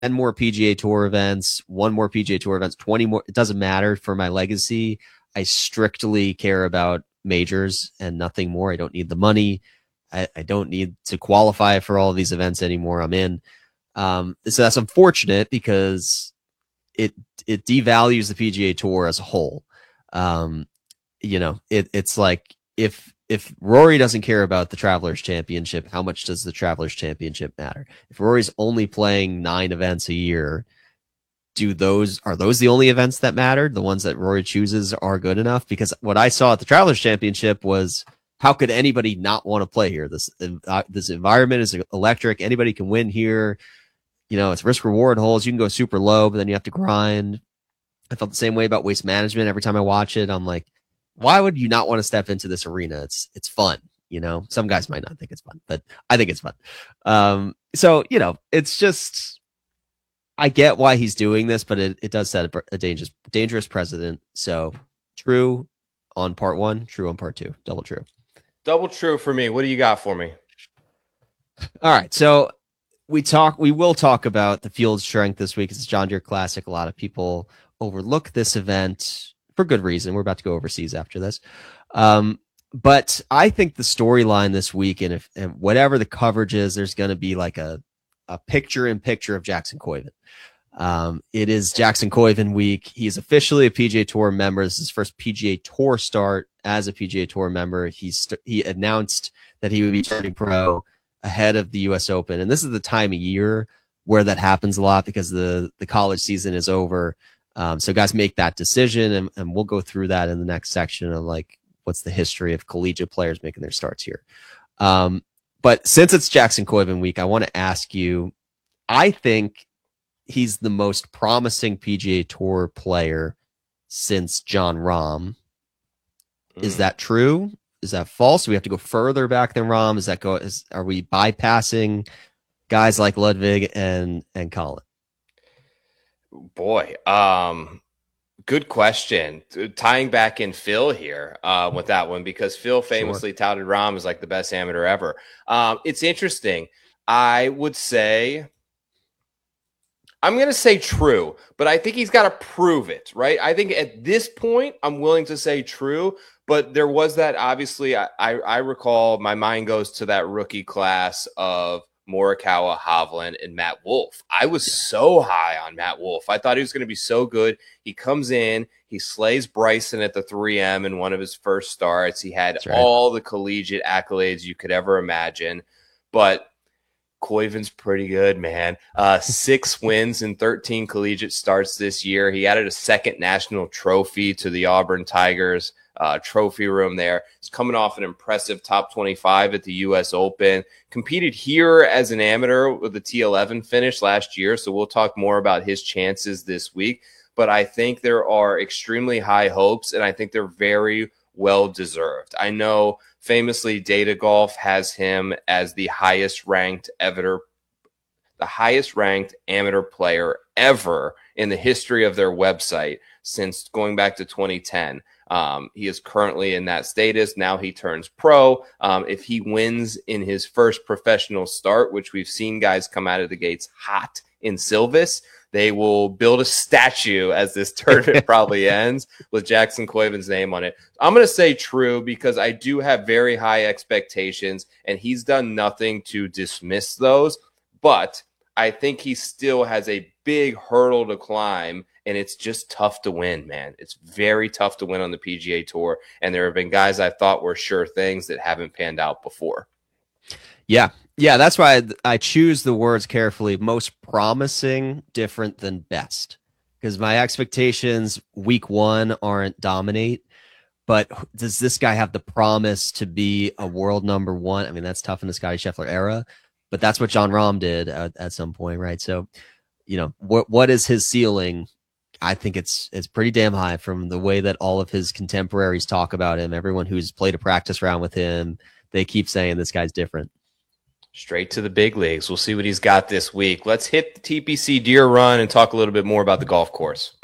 10 more PGA Tour events, one more PGA Tour events, 20 more. It doesn't matter for my legacy. I strictly care about majors and nothing more. I don't need the money. I don't need to qualify for all of these events anymore. I'm in. So that's unfortunate because it devalues the PGA Tour as a whole. It's like if Rory doesn't care about the Travelers Championship, how much does the Travelers Championship matter? If Rory's only playing 9 events a year, are those the only events that matter? The ones that Rory chooses are good enough? Because what I saw at the Travelers Championship was, how could anybody not want to play here? This environment is electric. Anybody can win here. It's risk reward holes. You can go super low, but then you have to grind. I felt the same way about Waste Management. Every time I watch it, I'm like, why would you not want to step into this arena? It's fun. Some guys might not think it's fun, but I think it's fun. So it's just, I get why he's doing this, but it does set a dangerous precedent. So true on part 1, true on part 2, double true. Double true for me. What do you got for me? All right. So we will talk about the field strength this week. It's John Deere Classic. A lot of people overlook this event for good reason. We're about to go overseas after this. But I think the storyline this week, and whatever the coverage is, there's going to be like a picture-in-picture of Jackson Koiven. It is Jackson Koiven week. He's officially a PGA Tour member. This is his first PGA Tour start as a PGA Tour member. He announced that he would be turning pro ahead of the U.S. Open. And this is the time of year where that happens a lot because the college season is over. So guys make that decision, and we'll go through that in the next section of like, what's the history of collegiate players making their starts here. But since it's Jackson Koiven week, I want to ask you, I think he's the most promising PGA Tour player since Jon Rahm. Is that true? Is that false? Do we have to go further back than Rahm? Are we bypassing guys like Ludwig and Collin? Boy, good question. Tying back in Phil here with that one, because Phil famously touted Rahm as like the best amateur ever. It's interesting. I would say, I'm going to say true, but I think he's got to prove it, right? I think at this point, I'm willing to say true, but there was that, obviously, I recall, my mind goes to that rookie class of Morikawa, Hovland, and Matt Wolff. I was so high on Matt Wolff. I thought he was going to be so good. He comes in, he slays Bryson at the 3M in one of his first starts. He had all the collegiate accolades you could ever imagine, but Koiven's pretty good, man. 6 wins in 13 collegiate starts this year. He added a second national trophy to the Auburn Tigers trophy room there. He's coming off an impressive top 25 at the U.S. Open. Competed here as an amateur with the T11 finish last year, so we'll talk more about his chances this week. But I think there are extremely high hopes, and I think they're very well deserved. I know famously Data Golf has him as the highest ranked amateur player ever in the history of their website since going back to 2010. He is currently in that status. Now he turns pro. If he wins in his first professional start, which we've seen guys come out of the gates hot in Silvis, they will build a statue as this tournament probably ends with Jackson Koiven's name on it. I'm going to say true because I do have very high expectations, and he's done nothing to dismiss those. But I think he still has a big hurdle to climb, and it's just tough to win, man. It's very tough to win on the PGA Tour, and there have been guys I thought were sure things that haven't panned out before. Yeah, that's why I choose the words carefully. Most promising, different than best. Because my expectations week 1 aren't dominate. But does this guy have the promise to be a world number 1? I mean, that's tough in the Scottie Scheffler era. But that's what Jon Rahm did at some point, right? So, what is his ceiling? I think it's pretty damn high from the way that all of his contemporaries talk about him. Everyone who's played a practice round with him, they keep saying this guy's different. Straight to the big leagues. We'll see what he's got this week. Let's hit the TPC Deere Run and talk a little bit more about the golf course.